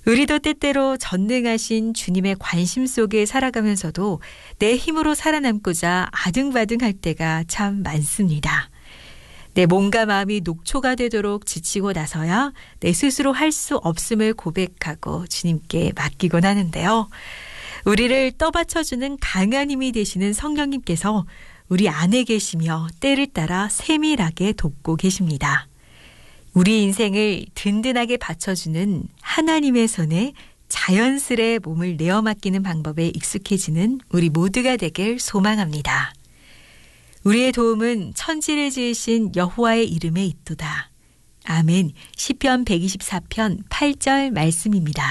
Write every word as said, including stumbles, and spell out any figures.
우리도 때때로 전능하신 주님의 관심 속에 살아가면서도 내 힘으로 살아남고자 아등바등할 때가 참 많습니다. 내 몸과 마음이 녹초가 되도록 지치고 나서야 내 스스로 할 수 없음을 고백하고 주님께 맡기곤 하는데요. 우리를 떠받쳐주는 강한 힘이 되시는 성령님께서 우리 안에 계시며 때를 따라 세밀하게 돕고 계십니다. 우리 인생을 든든하게 받쳐주는 하나님의 손에 자연스레 몸을 내어 맡기는 방법에 익숙해지는 우리 모두가 되길 소망합니다. 우리의 도움은 천지를 지으신 여호와의 이름에 있도다. 아멘. 시편 백이십사 편 팔 절 말씀입니다.